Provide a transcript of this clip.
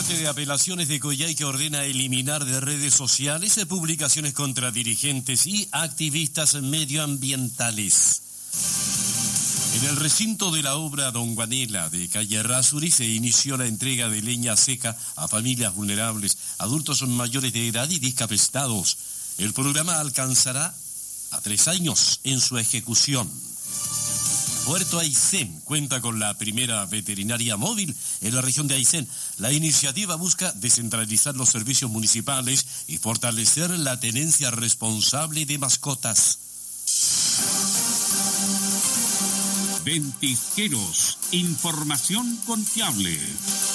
Corte de Apelaciones de Coyhaique ordena eliminar de redes sociales publicaciones contra dirigentes y activistas medioambientales. En el recinto de la obra Don Guanela de calle Errázuriz se inició la entrega de leña seca a familias vulnerables, adultos mayores de edad y discapacitados. El programa alcanzará a 3 años en su ejecución. Puerto Aysén cuenta con la primera veterinaria móvil en la región de Aysén. La iniciativa busca descentralizar los servicios municipales y fortalecer la tenencia responsable de mascotas. Ventisqueros, información confiable.